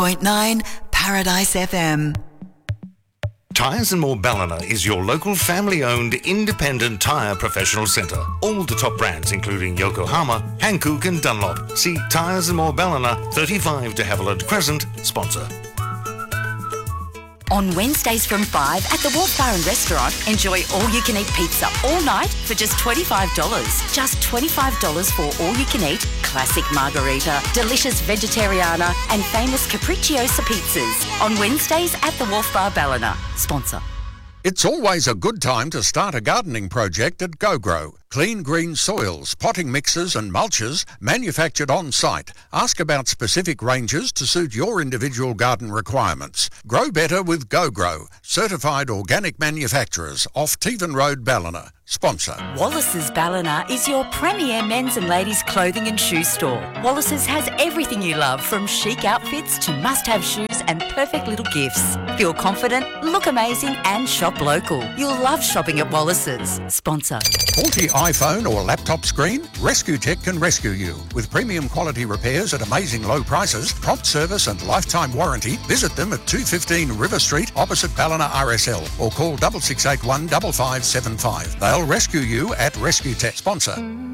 101.9 Paradise FM. Tyres and More Ballina is your local family-owned independent tyre professional centre. All the top brands including Yokohama, Hankook and Dunlop. See Tyres and More Ballina, 35 de Havilland Crescent, sponsor. On Wednesdays from 5 at the Wharf Bar and Restaurant, enjoy all-you-can-eat pizza all night for just $25. Just $25 for all-you-can-eat, classic margarita, delicious vegetariana and famous capricciosa pizzas. On Wednesdays at the Wharf Bar Ballina. Sponsor. It's always a good time to start a gardening project at GoGrow. Clean green soils, potting mixes and mulches manufactured on site. Ask about specific ranges to suit your individual garden requirements. Grow better with GoGrow. Certified organic manufacturers off Tevan Road, Ballina. Sponsor. Wallace's Ballina is your premier men's and ladies' clothing and shoe store. Wallace's has everything you love, from chic outfits to must-have shoes and perfect little gifts. Feel confident, look amazing and shop local. You'll love shopping at Wallace's. Sponsor. Faulty iPhone or laptop screen? Rescue Tech can rescue you. With premium quality repairs at amazing low prices, prompt service and lifetime warranty, visit them at 215 River Street opposite Ballina RSL or call 6681 5575. They'll rescue you at Rescue Tech. Sponsor.